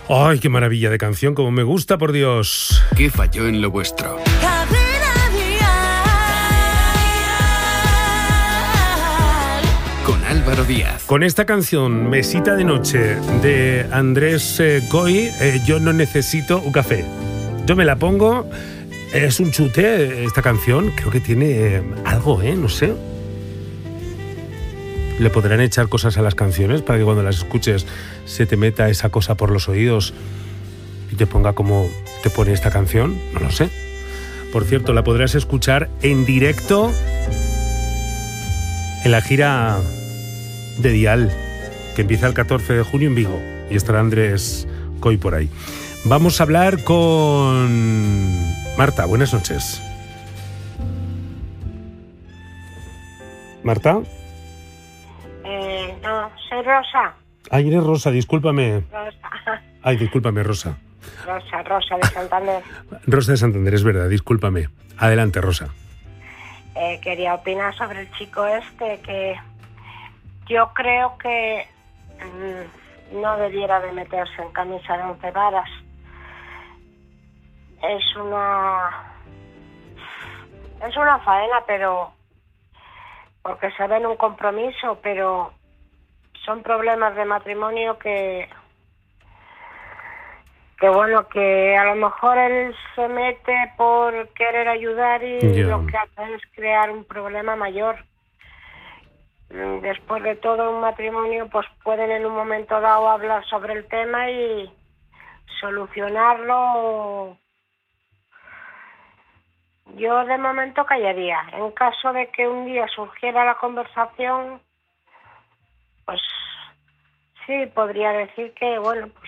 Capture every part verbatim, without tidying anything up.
¡Ay, qué maravilla de canción! ¡Como me gusta, por Dios! ¿Qué falló en lo vuestro? Con Álvaro Díaz. Con esta canción, Mesita de Noche, de Andrés eh, Coy, eh, yo no necesito un café. Yo me la pongo, es un chute esta canción, creo que tiene eh, algo, ¿eh? No sé. Le podrán echar cosas a las canciones para que cuando las escuches se te meta esa cosa por los oídos y te ponga como te pone esta canción, no lo sé. Por cierto, la podrás escuchar en directo en la gira de Dial, que empieza el catorce de junio en Vigo, y estará Andrés Coy por ahí. Vamos a hablar con Marta. Buenas noches. ¿Marta? Eh, no, soy Rosa. Ay, eres Rosa, discúlpame. Rosa. Ay, discúlpame, Rosa. Rosa, Rosa de Santander. Rosa de Santander, es verdad, discúlpame. Adelante, Rosa. Eh, quería opinar sobre el chico este, que yo creo que mmm, no debiera de meterse en camisa de once varas. Es una... Es una faena, pero... porque se ve en un compromiso, pero son problemas de matrimonio que... que bueno, que a lo mejor él se mete por querer ayudar y yeah. lo que hace es crear un problema mayor. Después de todo un matrimonio, pues pueden en un momento dado hablar sobre el tema y solucionarlo. Yo de momento callaría. En caso de que un día surgiera la conversación, pues sí, podría decir que, bueno, pues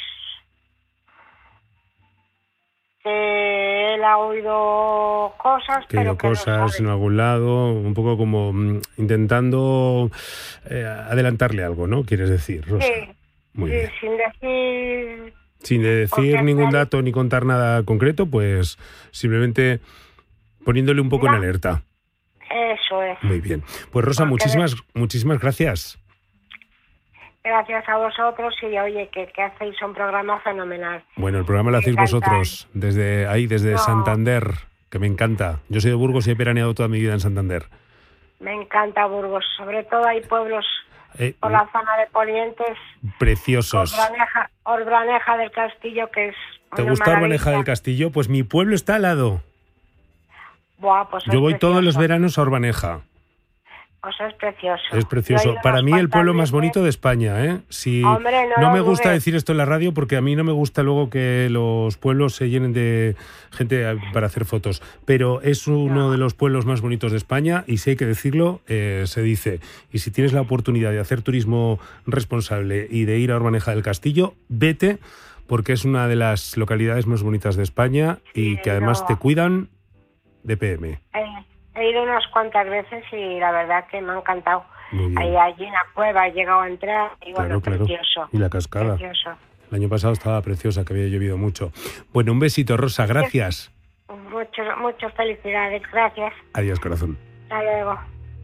que él ha oído cosas, que pero oído que cosas no sabe. en algún lado, un poco como mm, intentando eh, adelantarle algo, ¿no? ¿Quieres decir, Rosa? Sí, Muy sí, bien. sin decir... Sin decir Porque ningún él- dato ni contar nada concreto, pues simplemente poniéndole un poco No. en alerta. Eso es. Muy bien. Pues Rosa, Porque muchísimas, muchísimas gracias. Gracias a vosotros y oye, que, que hacéis un programa fenomenal. Bueno, el programa lo Me hacéis encanta. vosotros, desde ahí, desde No. Santander, que me encanta. Yo soy de Burgos y he veraneado toda mi vida en Santander. Me encanta Burgos, sobre todo hay pueblos Eh, por la zona de Ponientes, preciosos. Orbraneja, Orbraneja del Castillo, que es ¿Te una gusta maravilla. Orbaneja del Castillo? Pues mi pueblo está al lado. Buah, pues Yo es voy precioso. todos los veranos a Orbaneja. Pues es precioso. Es Yo precioso. he ido Para unas mí el cuantas pueblo más veces. bonito de España, ¿eh? Si Hombre, no no lo me gusta dudes. decir esto en la radio porque a mí no me gusta luego que los pueblos se llenen de gente para hacer fotos. Pero es uno No. de los pueblos más bonitos de España y si hay que decirlo, eh, se dice. Y si tienes la oportunidad de hacer turismo responsable y de ir a Orbaneja del Castillo, vete porque es una de las localidades más bonitas de España y Sí, que además no. te cuidan de P M. Eh, he ido unas cuantas veces y la verdad que me ha encantado. Muy bien. Ahí allí en la cueva he llegado a entrar y bueno, Claro, claro. precioso. Y la cascada. Precioso. El año pasado estaba preciosa, que había llovido mucho. Bueno, un besito, Rosa, gracias. Muchas, muchas felicidades. Gracias. Adiós, corazón. Hasta luego.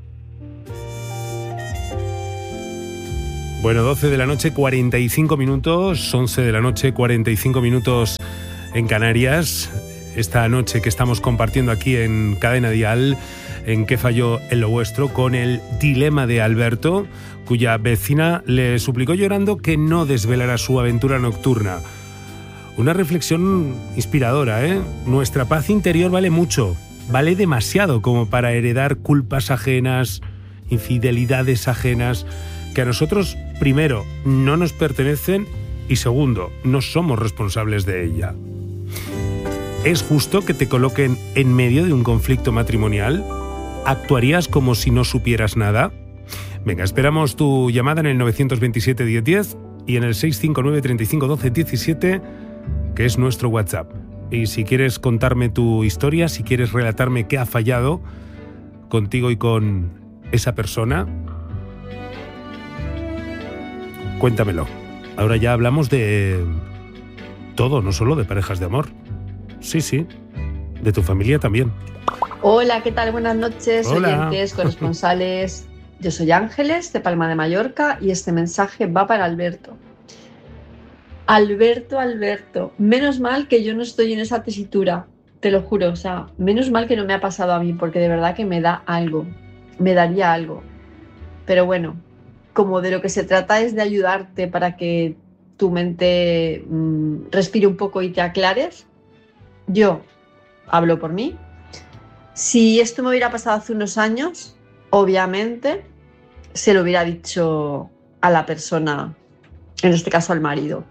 Bueno, doce de la noche, cuarenta y cinco minutos, once de la noche, cuarenta y cinco minutos en Canarias. Esta noche que estamos compartiendo aquí en Cadena Dial, en ¿Qué falló en lo vuestro?, con el dilema de Alberto, cuya vecina le suplicó llorando que no desvelara su aventura nocturna. Una reflexión inspiradora, ¿eh? Nuestra paz interior vale mucho, vale demasiado como para heredar culpas ajenas, infidelidades ajenas, que a nosotros, primero, no nos pertenecen y segundo, no somos responsables de ella. ¿Es justo que te coloquen en medio de un conflicto matrimonial? ¿Actuarías como si no supieras nada? Venga, esperamos tu llamada en el nueve dos siete, diez diez y en el seis cinco nueve, treinta y cinco, doce, diecisiete, que es nuestro WhatsApp. Y si quieres contarme tu historia, si quieres relatarme qué ha fallado contigo y con esa persona, cuéntamelo. Ahora ya hablamos de todo, no solo de parejas de amor. Sí, sí, de tu familia también. Hola, ¿qué tal? Buenas noches, Hola. oyentes, corresponsales. Yo soy Ángeles, de Palma de Mallorca, y este mensaje va para Alberto. Alberto, Alberto, menos mal que yo no estoy en esa tesitura, te lo juro, o sea, menos mal que no me ha pasado a mí, porque de verdad que me da algo, me daría algo. Pero bueno, como de lo que se trata es de ayudarte para que tu mente mmm, respire un poco y te aclares, yo hablo por mí. Si esto me hubiera pasado hace unos años, obviamente se lo hubiera dicho a la persona, en este caso al marido,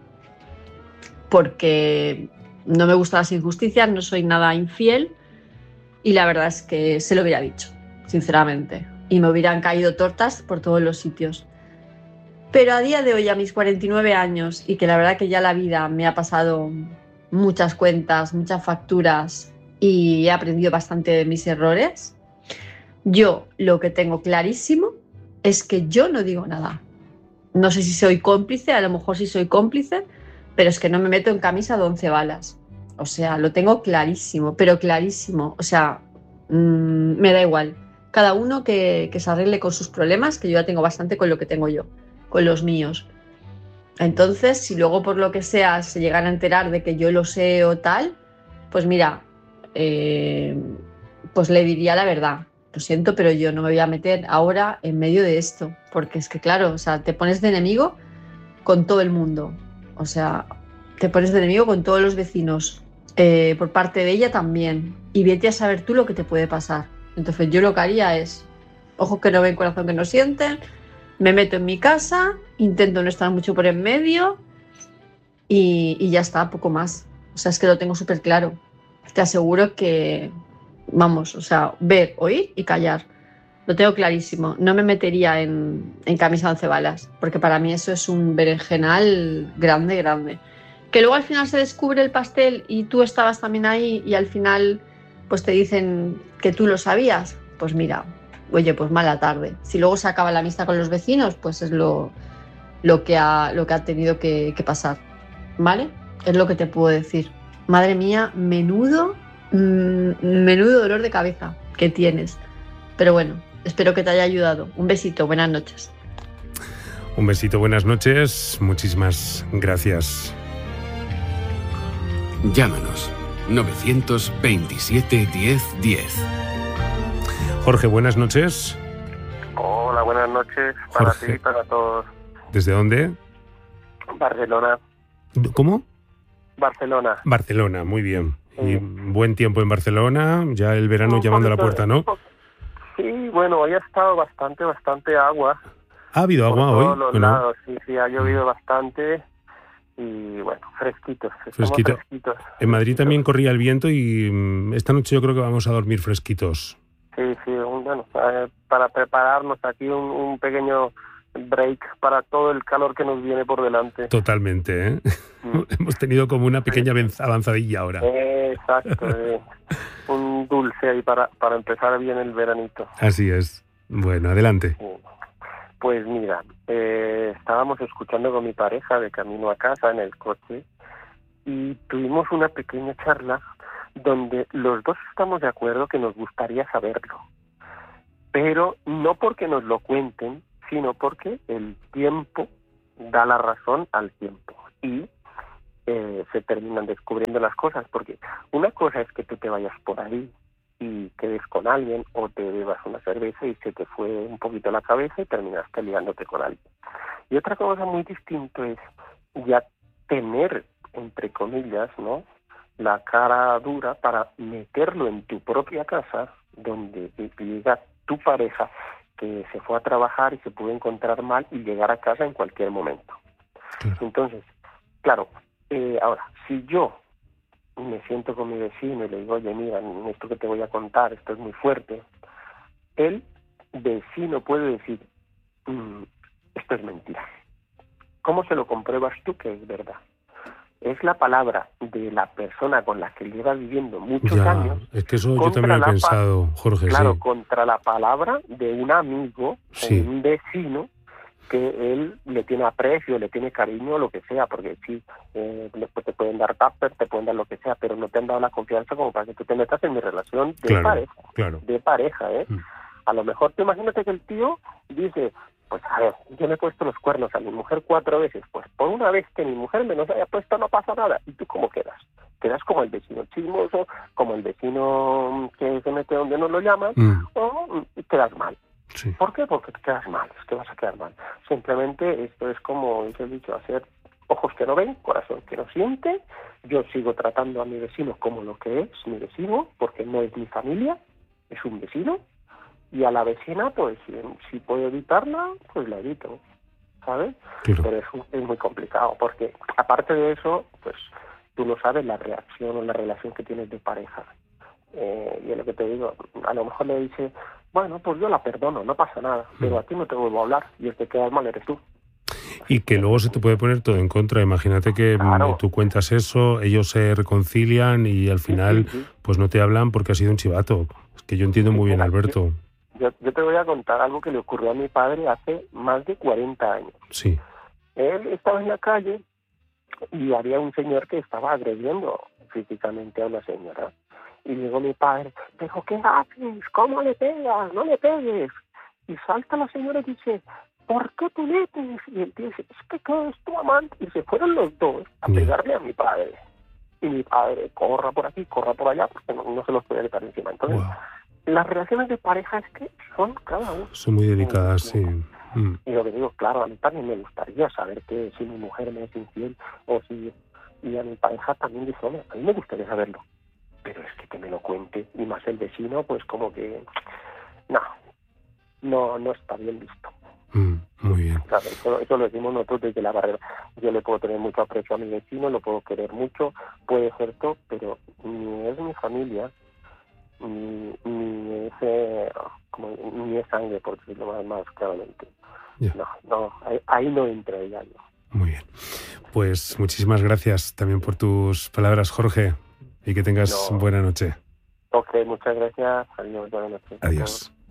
porque no me gustan las injusticias, no soy nada infiel y la verdad es que se lo hubiera dicho, sinceramente, y me hubieran caído tortas por todos los sitios. Pero a día de hoy, a mis cuarenta y nueve años, y que la verdad que ya la vida me ha pasado muchas cuentas, muchas facturas y he aprendido bastante de mis errores, yo lo que tengo clarísimo es que yo no digo nada. No sé si soy cómplice, a lo mejor sí soy cómplice, pero es que no me meto en camisa de once balas. O sea, lo tengo clarísimo, pero clarísimo. O sea, mmm, me da igual. Cada uno que, que se arregle con sus problemas, que yo ya tengo bastante con lo que tengo yo, con los míos. Entonces, si luego por lo que sea se llegan a enterar de que yo lo sé o tal, pues mira, eh, pues le diría la verdad. Lo siento, pero yo no me voy a meter ahora en medio de esto, porque es que claro, o sea, te pones de enemigo con todo el mundo. O sea, te pones de enemigo con todos los vecinos, eh, por parte de ella también, y vete a saber tú lo que te puede pasar. Entonces yo lo que haría es, ojos que no ven, corazón que no sienten, me meto en mi casa, intento no estar mucho por en medio y, y ya está, poco más. O sea, es que lo tengo súper claro. Te aseguro que, vamos, o sea, ver, oír y callar. Lo tengo clarísimo. No me metería en, en camisa de once balas, porque para mí eso es un berenjenal grande, grande. Que luego al final se descubre el pastel y tú estabas también ahí y al final pues te dicen que tú lo sabías. Pues mira, oye, pues mala tarde. Si luego se acaba la amistad con los vecinos, pues es lo, lo, que, ha, lo que ha tenido que, que pasar. ¿Vale? Es lo que te puedo decir. Madre mía, menudo, mmm, menudo dolor de cabeza que tienes. Pero bueno, espero que te haya ayudado. Un besito, buenas noches. Un besito, buenas noches. Muchísimas gracias. Llámanos novecientos veintisiete diez diez. Jorge, buenas noches. Hola, buenas noches para Jorge. ti y para todos. ¿Desde dónde? Barcelona. ¿Cómo? Barcelona. Barcelona, muy bien. Sí. Y buen tiempo en Barcelona, ya el verano Un llamando a la poquito- puerta, ¿no? Sí, bueno, hoy ha estado bastante, bastante agua. ¿Ha habido por agua todos hoy? los Bueno, lados, sí, sí, ha llovido bastante y bueno, fresquitos. estamos Fresquito. fresquitos. en Madrid fresquitos. también corría el viento y mm, esta noche yo creo que vamos a dormir fresquitos. Sí, sí, un- bueno, eh, para prepararnos aquí un, un pequeño break para todo el calor que nos viene por delante. Totalmente, ¿eh? Mm. Hemos tenido como una pequeña avanz- avanzadilla ahora. Eh, Exacto, eh, un dulce ahí para, para empezar bien el veranito. Así es. Bueno, adelante. Pues mira, eh, estábamos escuchando con mi pareja de camino a casa en el coche y tuvimos una pequeña charla donde los dos estamos de acuerdo que nos gustaría saberlo, pero no porque nos lo cuenten, sino porque el tiempo da la razón al tiempo y eh, se terminan descubriendo las cosas, porque una cosa es que tú te vayas por ahí y quedes con alguien o te bebas una cerveza y se te fue un poquito la cabeza y terminaste liándote con alguien. Y otra cosa muy distinta es ya tener, entre comillas, ¿no?, la cara dura para meterlo en tu propia casa, donde llega tu pareja que se fue a trabajar y se pudo encontrar mal y llegar a casa en cualquier momento. Claro. Entonces, claro, eh, ahora, si yo me siento con mi vecino y le digo, oye, mira, esto que te voy a contar, esto es muy fuerte, el vecino puede decir, mm, esto es mentira. ¿Cómo se lo compruebas tú que es verdad? Es la palabra de la persona con la que lleva viviendo muchos Ya, años. es que eso yo contra también lo he la pa- pensado, Jorge, Claro, sí. contra la palabra de un amigo Sí. o un vecino que él le tiene aprecio, le tiene cariño, lo que sea, porque sí, eh, después te pueden dar tupper, te pueden dar lo que sea, pero no te han dado la confianza como para que tú te metas en mi relación de Claro, pareja, claro. de pareja, ¿eh? Mm. A lo mejor tú imagínate que el tío dice, Pues a ver, yo le he puesto los cuernos a mi mujer cuatro veces, pues por una vez que mi mujer me los haya puesto no pasa nada. ¿Y tú cómo quedas? Quedas como el vecino chismoso, como el vecino que se mete donde no lo llaman, mm. o quedas mal. Sí. ¿Por qué? Porque te quedas mal, es que vas a quedar mal. Simplemente esto es como, os he dicho, hacer ojos que no ven, corazón que no siente. Yo sigo tratando a mi vecino como lo que es mi vecino, porque no es mi familia, es un vecino. Y a la vecina, pues, si, si puedo evitarla, pues la evito, ¿sabes? Claro. Pero es, es muy complicado, porque aparte de eso, pues, tú no sabes la reacción o la relación que tienes de pareja. Eh, y es lo que te digo, a lo mejor le dice, bueno, pues yo la perdono, no pasa nada, pero a ti no te vuelvo a hablar, y el que quedas mal eres tú. Y que luego se te puede poner todo en contra. Imagínate que claro. tú cuentas eso, ellos se reconcilian y al final, sí, sí, sí. pues no te hablan porque ha sido un chivato. Es que yo entiendo muy bien, Alberto. Yo, yo te voy a contar algo que le ocurrió a mi padre hace más de cuarenta años. Sí. Él estaba en la calle y había un señor que estaba agrediendo físicamente a una señora. Y llegó mi padre, pero ¿qué haces? ¿Cómo le pegas? No le pegues. Y salta la señora y dice, ¿por qué te metes? Y él dice, es que ¿qué es tu amante? Y se fueron los dos a pegarle a mi padre. Y mi padre, corra por aquí, corra por allá, porque no, no se los puede quitar encima. Entonces, wow. Las relaciones de pareja es que son cada uno. Son muy delicadas, sí. Mm. Y lo que digo, claro, a mí también me gustaría saber que si mi mujer me es infiel o si... Y a mi pareja también dice, hombre, a mí me gustaría saberlo. Pero es que que me lo cuente, y más el vecino, pues como que... No, no, no está bien visto. Mm, muy bien. Claro, eso, eso lo decimos nosotros desde la barrera. Yo le puedo tener mucho aprecio a mi vecino, lo puedo querer mucho, puede ser todo, pero ni es mi familia, ni, ni es eh, como, ni es sangre, por decirlo más, más claramente. Yeah. No, no, ahí, ahí no entra ella. No. Muy bien. Pues muchísimas gracias también por tus palabras, Jorge, y que tengas no. buena noche. Ok, muchas gracias. Adiós, buenas noches. Adiós.